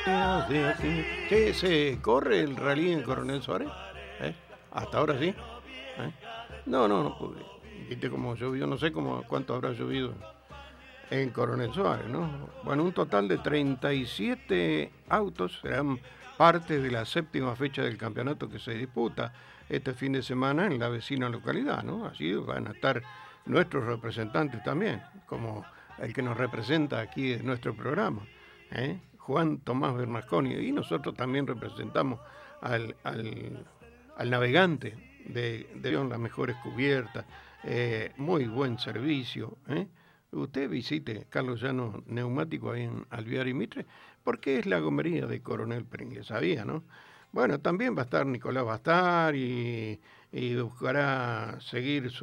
Sí, ¿se corre el rally en Coronel Suárez? ¿Eh? ¿Hasta ahora sí? ¿Eh? No, porque viste cómo llovió, no sé cuánto habrá llovido en Coronel Suárez, ¿no? Bueno, un total de 37 autos serán parte de la séptima fecha del campeonato que se disputa este fin de semana en la vecina localidad, ¿no? Allí van a estar nuestros representantes también, como el que nos representa aquí en nuestro programa, Juan Tomás Bernasconi, y nosotros también representamos al navegante de las mejores cubiertas, muy buen servicio, ¿eh? Usted visite Carlos Llano Neumático ahí en Alvear y Mitre, porque es la gomería de Coronel Pringles, sabía, ¿no? Bueno, también va a estar Nicolás Bastar y buscará seguir